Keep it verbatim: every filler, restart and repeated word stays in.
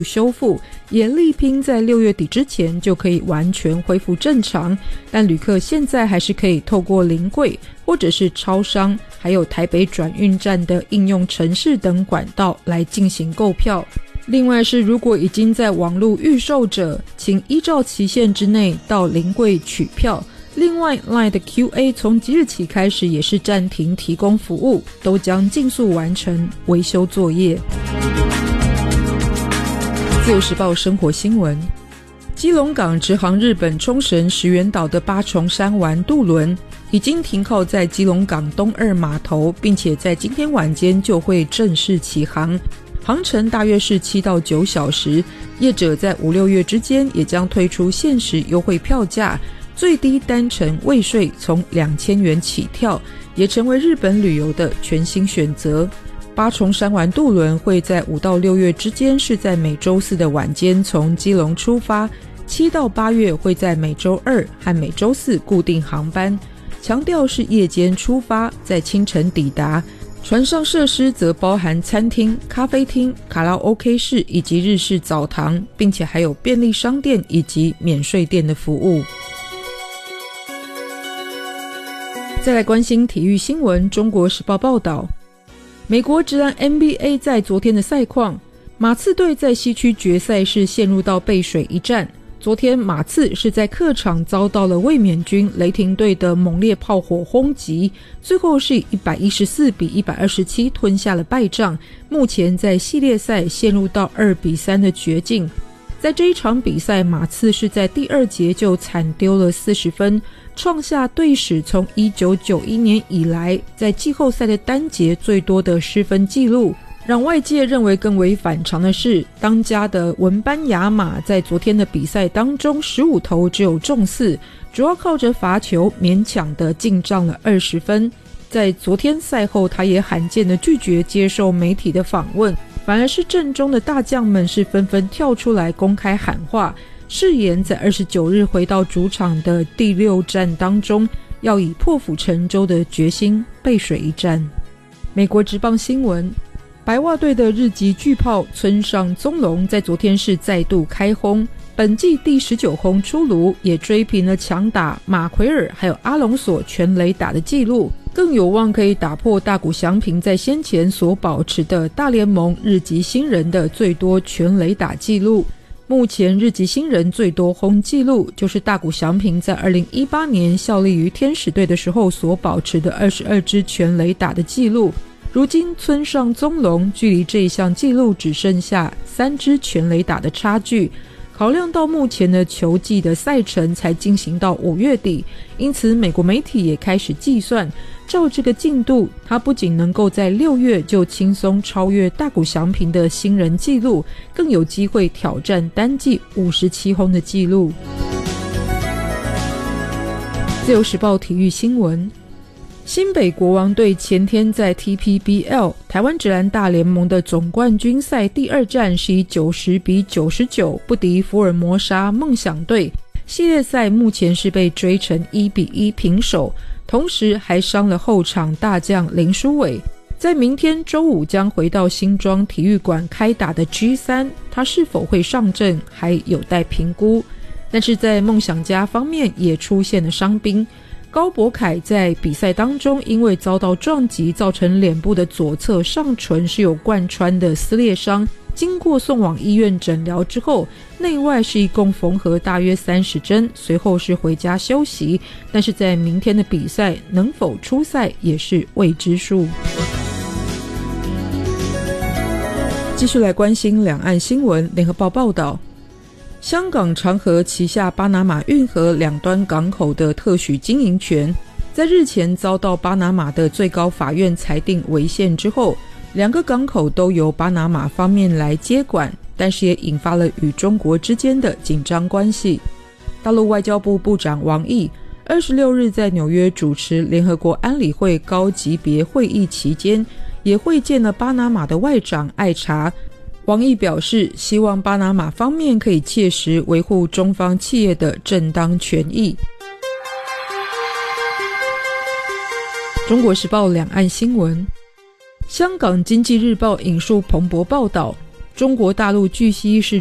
修复，也力拼在六月底之前就可以完全恢复正常。但旅客现在还是可以透过临柜或者是超商，还有台北转运站的应用程式等管道来进行购票。另外是如果已经在网络预售者，请依照期限之内到临柜取票。另外 Line 的 Q A 从即日起开始也是暂停提供服务，都将尽速完成维修作业。自由时报生活新闻，基隆港直航日本冲绳石垣岛的八重山丸渡轮已经停靠在基隆港东二码头，并且在今天晚间就会正式起航，航程大约是七到九小时。业者在五六月之间也将推出限时优惠票价，最低单程未税从两千元起跳，也成为日本旅游的全新选择。八重山丸渡轮会在五到六月之间是在每周四的晚间从基隆出发，七到八月会在每周二和每周四固定航班，强调是夜间出发，在清晨抵达。船上设施则包含餐厅、咖啡厅、卡拉 OK 室以及日式澡堂，并且还有便利商店以及免税店的服务。再来关心体育新闻，中国时报报道，美国职篮 N B A 在昨天的赛况，马刺队在西区决赛是陷入到背水一战。昨天马刺是在客场遭到了卫冕军雷霆队的猛烈炮火轰击，最后是以一百一十四比一百二十七吞下了败仗，目前在系列赛陷入到二比三的绝境。在这一场比赛，马刺是在第二节就惨丢了四十分，创下队史从一九九一年以来在季后赛的单节最多的失分纪录。让外界认为更为反常的是，当家的文班亚马在昨天的比赛当中十五投只有中四，主要靠着罚球勉强的进账了二十分。在昨天赛后，他也罕见的拒绝接受媒体的访问，反而是阵中的大将们是纷纷跳出来公开喊话，誓言在二十九日回到主场的第六战当中，要以破釜沉舟的决心背水一战。美国职棒新闻，白袜队的日籍巨炮村上宗隆在昨天是再度开轰，本季第十九轰出炉，也追平了强打马奎尔还有阿隆索全垒打的纪录，更有望可以打破大谷翔平在先前所保持的大联盟日籍新人的最多全垒打纪录。目前日籍新人最多轰纪录就是大谷翔平在二零一八年效力于天使队的时候所保持的二十二支全垒打的纪录。如今村上宗隆距离这一项纪录只剩下三支全垒打的差距，考量到目前的球季的赛程才进行到五月底，因此美国媒体也开始计算，照这个进度，他不仅能够在六月就轻松超越大谷翔平的新人纪录，更有机会挑战单季五十七轰的纪录。自由时报体育新闻，新北国王队前天在 T P B L 台湾职篮大联盟的总冠军赛第二战是以九十比九十九不敌福尔摩沙梦想队，系列赛目前是被追成一比一平手，同时还伤了后场大将林书伟。在明天周五将回到新庄体育馆开打的 G 三， 他是否会上阵还有待评估。但是在梦想家方面也出现了伤兵，高博凯在比赛当中因为遭到撞击，造成脸部的左侧上唇是有贯穿的撕裂伤，经过送往医院诊疗之后，内外是一共缝合大约三十针，随后是回家休息，但是在明天的比赛能否出赛也是未知数。继续来关心两岸新闻，联合报报道，香港长和旗下巴拿马运河两端港口的特许经营权，在日前遭到巴拿马的最高法院裁定违宪之后，两个港口都由巴拿马方面来接管，但是也引发了与中国之间的紧张关系。大陆外交部部长王毅二十六日在纽约主持联合国安理会高级别会议期间，也会见了巴拿马的外长艾查。王毅表示，希望巴拿马方面可以切实维护中方企业的正当权益。中国时报两岸新闻，香港经济日报引述彭博报道， 中国大陆据悉是